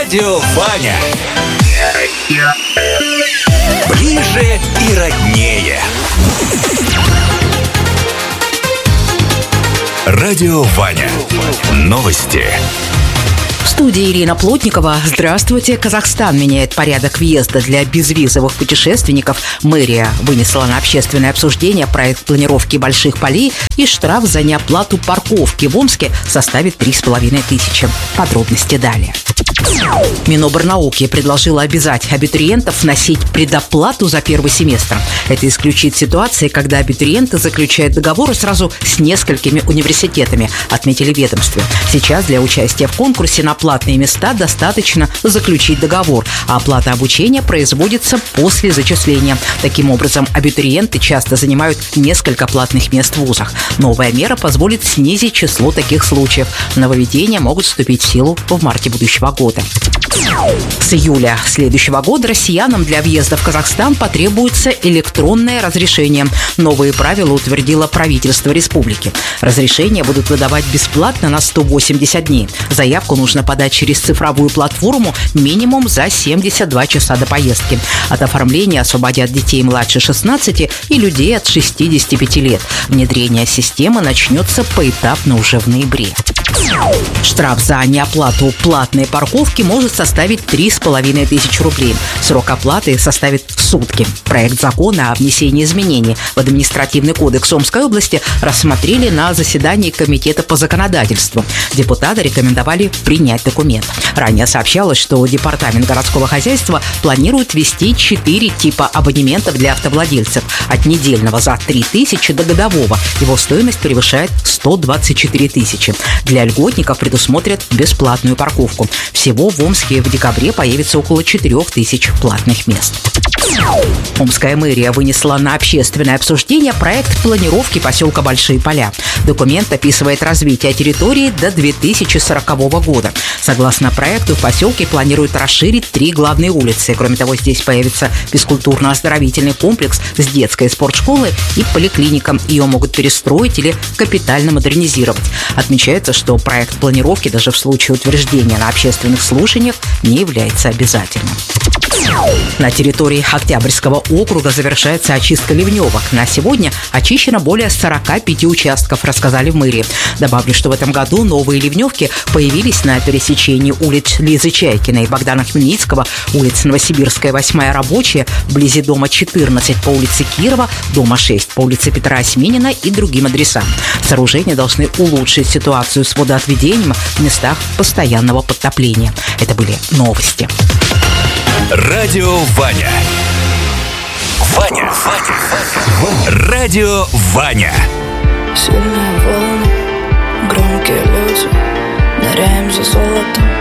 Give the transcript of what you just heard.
Радио Ваня. Ближе и роднее. Радио Ваня. Новости. В студии Ирина Плотникова. Здравствуйте. Казахстан меняет порядок въезда для безвизовых путешественников. Мэрия вынесла на общественное обсуждение проект планировки больших полей, и штраф за неоплату парковки в Омске составит 3500. Подробности далее. Минобрнауки предложила обязать абитуриентов вносить предоплату за первый семестр. Это исключит ситуации, когда абитуриенты заключают договоры сразу с несколькими университетами, отметили в ведомстве. Сейчас для участия в конкурсе на платные места достаточно заключить договор, а оплата обучения производится после зачисления. Таким образом, абитуриенты часто занимают несколько платных мест в вузах. Новая мера позволит снизить число таких случаев. Нововведения могут вступить в силу в марте будущего года. С июля следующего года россиянам для въезда в Казахстан потребуется электронное разрешение. Новые правила утвердило правительство республики. Разрешения будут выдавать бесплатно на 180 дней. Заявку нужно подать через цифровую платформу минимум за 72 часа до поездки. От оформления освободят детей младше 16 и людей от 65 лет. Внедрение системы начнется поэтапно уже в ноябре. Штраф за неоплату платной парковки может составить 3500 рублей. Срок оплаты составит сутки. Проект закона о внесении изменений в административный кодекс Омской области рассмотрели на заседании Комитета по законодательству. Депутаты рекомендовали принять документ. Ранее сообщалось, что Департамент городского хозяйства планирует ввести 4 типа абонементов для автовладельцев. От недельного за 3000 до годового. Его стоимость превышает 124 тысячи. Для льготников предусмотрят бесплатную парковку. Всего в Омске в декабре появится около 4000 платных мест. Омская мэрия вынесла на общественное обсуждение проект планировки поселка Большие Поля. Документ описывает развитие территории до 2040 года. Согласно проекту, в поселке планируют расширить 3 главные улицы. Кроме того, здесь появится физкультурно-оздоровительный комплекс с детской спортшколой и поликлиником. Ее могут перестроить или капитально модернизировать. Отмечается, что проект планировки даже в случае утверждения на общественных слушаниях не является обязательным. На территории Октябрьского округа завершается очистка ливневок. На сегодня очищено более 45 участков, рассказали в мэрии. Добавлю, что в этом году новые ливневки появились на пересечении улиц Лизы Чайкиной и Богдана Хмельницкого, улица Новосибирская, 8-я Рабочая, вблизи дома 14 по улице Кирова, дома 6 по улице Петра Осьминина и другим адресам. Сооружения должны улучшить ситуацию с водоотведением в местах постоянного подтопления. Это были новости. Радио Ваня. Ваня. Радио Ваня. Сильные волны, громкие люди, ныряем за золотом.